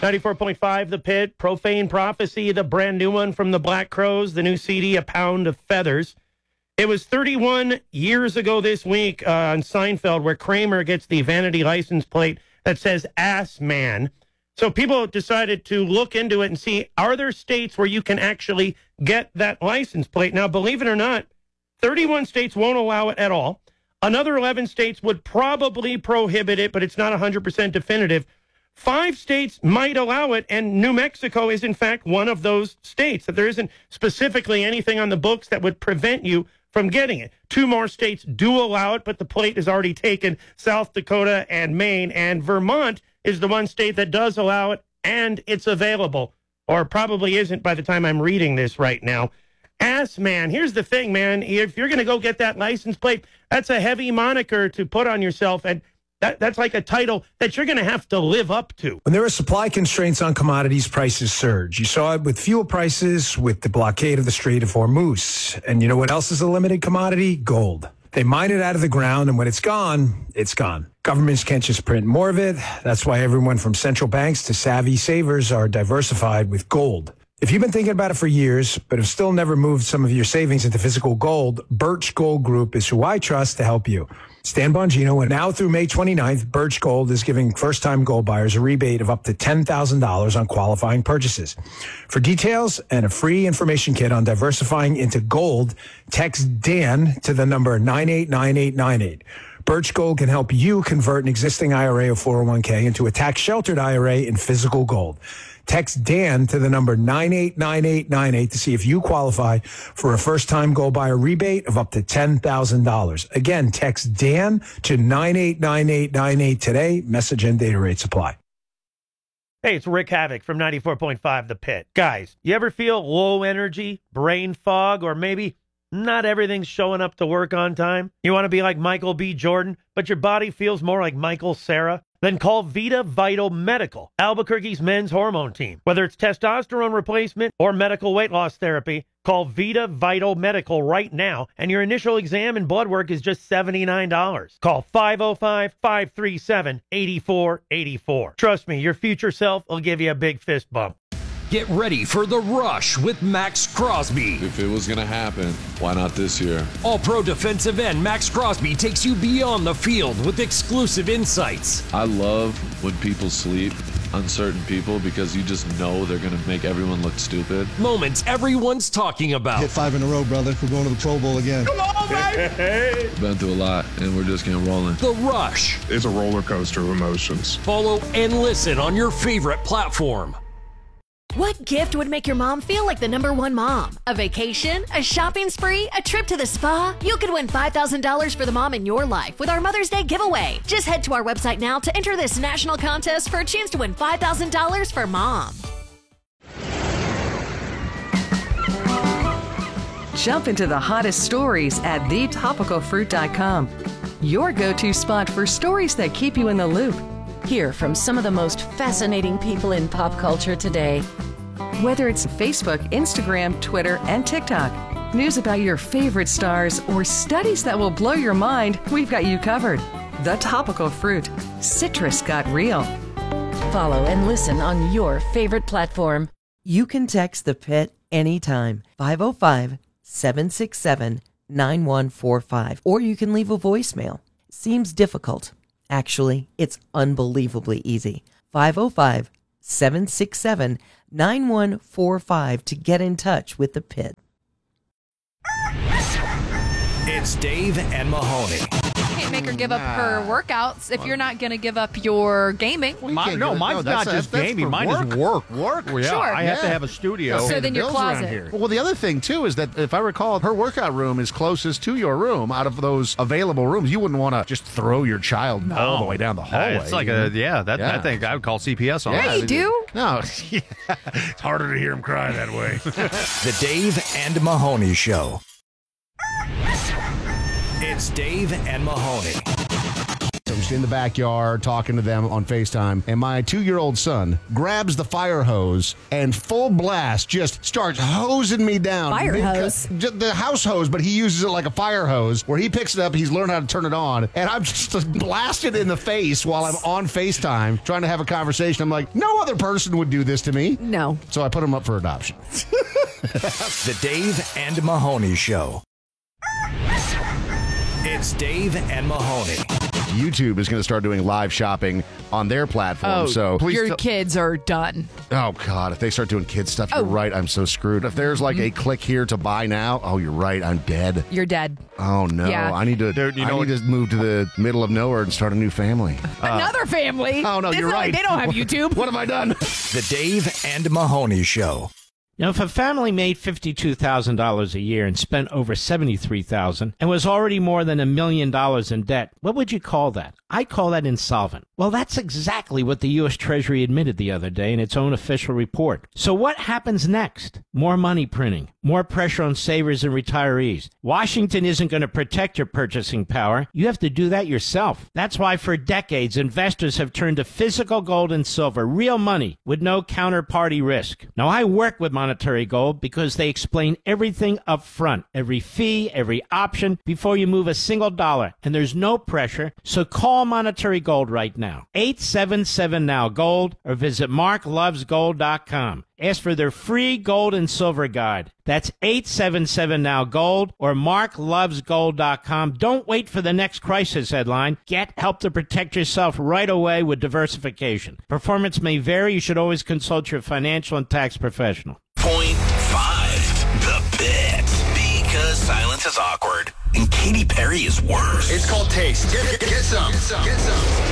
94.5 The Pit, Profane Prophecy, the brand new one from the Black Crowes, the new CD, A Pound of Feathers. It was 31 years ago this week on Seinfeld where Kramer gets the vanity license plate that says Ass Man. So people decided to look into it and see, are there states where you can actually get that license plate? Now, believe it or not, 31 states won't allow it at all. Another 11 states would probably prohibit it, but it's not 100% definitive. 5 states might allow it, and New Mexico is, in fact, one of those states, that there isn't specifically anything on the books that would prevent you from getting it. 2 more states do allow it, but the plate is already taken, South Dakota and Maine, and Vermont is the one state that does allow it, and it's available, or probably isn't by the time I'm reading this right now. Ass Man, here's the thing, man. If you're going to go get that license plate, that's a heavy moniker to put on yourself, and that's like a title that you're going to have to live up to. When there are supply constraints on commodities, prices surge. You saw it with fuel prices, with the blockade of the Strait of Hormuz. And you know what else is a limited commodity? Gold. They mine it out of the ground, and when it's gone, it's gone. Governments can't just print more of it. That's why everyone from central banks to savvy savers are diversified with gold. If you've been thinking about it for years, but have still never moved some of your savings into physical gold, Birch Gold Group is who I trust to help you. Stan Bongino, and now through May 29th, Birch Gold is giving first-time gold buyers a rebate of up to $10,000 on qualifying purchases. For details and a free information kit on diversifying into gold, text Dan to the number 989898. Birch Gold can help you convert an existing IRA or 401k into a tax-sheltered IRA in physical gold. Text Dan to the number 989898 to see if you qualify for a first-time gold buyer rebate of up to $10,000. Again, text Dan to 989898 today. Message and data rates apply. Hey, it's Rick Havoc from 94.5 The Pit. Guys, you ever feel low energy, brain fog, or maybe not everything's showing up to work on time? You want to be like Michael B. Jordan, but your body feels more like Michael Cera? Then call Vita Vital Medical, Albuquerque's men's hormone team. Whether it's testosterone replacement or medical weight loss therapy, call Vita Vital Medical right now, and your initial exam and blood work is just $79. Call 505-537-8484. Trust me, your future self will give you a big fist bump. Get ready for The Rush with Max Crosby. If it was going to happen, why not this year? All-pro defensive end Max Crosby takes you beyond the field with exclusive insights. I love when people sleep on certain people because you just know they're going to make everyone look stupid. Moments everyone's talking about. Hit 5 in a row, brother. We're going to the Pro Bowl again. Come on, baby! Been through a lot, and we're just getting rolling. The Rush. It's a roller coaster of emotions. Follow and listen on your favorite platform. What gift would make your mom feel like the #1 mom? A vacation? A shopping spree? A trip to the spa? You could win $5,000 for the mom in your life with our Mother's Day giveaway. Just head to our website now to enter this national contest for a chance to win $5,000 for mom. Jump into the hottest stories at thetopicalfruit.com. Your go-to spot for stories that keep you in the loop. Hear from some of the most fascinating people in pop culture today. Whether it's Facebook, Instagram, Twitter, and TikTok, news about your favorite stars, or studies that will blow your mind, we've got you covered. The Topical Fruit. Citrus got real. Follow and listen on your favorite platform. You can text The Pit anytime. 505-767-9145. Or you can leave a voicemail. Seems difficult. Actually, it's unbelievably easy. 505-767-9145 to get in touch with The Pit. It's Dave and Mahoney. Can't make her give up her workouts if you're not going to give up your gaming. Mine's not just gaming. Mine is work. Work? Well, yeah, Sure. I have to have a studio. So then your closet. Well, the other thing, too, is that if I recall, her workout room is closest to your room. Out of those available rooms, you wouldn't want to just throw your child all the way down the hallway. It's like I think I would call CPS on that. Yeah, you do? No. It's harder to hear him cry that way. The Dave and Mahoney Show. It's Dave and Mahoney. I'm just in the backyard talking to them on FaceTime, and my 2-year-old son grabs the fire hose and full blast just starts hosing me down. Fire hose? The house hose, but he uses it like a fire hose, where he picks it up, he's learned how to turn it on, and I'm just blasted in the face while I'm on FaceTime trying to have a conversation. I'm like, no other person would do this to me. No. So I put him up for adoption. The Dave and Mahoney Show. It's Dave and Mahoney. YouTube is going to start doing live shopping on their platform. So please your kids are done. Oh, God. If they start doing kid stuff, you're right. I'm so screwed. If there's like a click here to buy now, oh, you're right. I'm dead. You're dead. Oh, no. Yeah. I need to move to the middle of nowhere and start a new family. Another family? Oh, no, you're right. They don't have YouTube. What have I done? The Dave and Mahoney Show. Now, if a family made $52,000 a year and spent over $73,000 and was already more than $1 million in debt, what would you call that? I call that insolvent. Well, that's exactly what the U.S. Treasury admitted the other day in its own official report. So what happens next? More money printing, more pressure on savers and retirees. Washington isn't going to protect your purchasing power. You have to do that yourself. That's why for decades, investors have turned to physical gold and silver, real money with no counterparty risk. Now, I work with Monetary Gold because they explain everything up front, every fee, every option, before you move a single dollar. And there's no pressure, so call Monetary Gold right now. 877-NOW-GOLD or visit marklovesgold.com. Ask for their free gold and silver guide. That's 877-NOW-GOLD or marklovesgold.com. Don't wait for the next crisis headline. Get help to protect yourself right away with diversification. Performance may vary. You should always consult your financial and tax professional. Point 5. The Bit. Because silence is awkward and Katy Perry is worse. It's called Taste. Get some.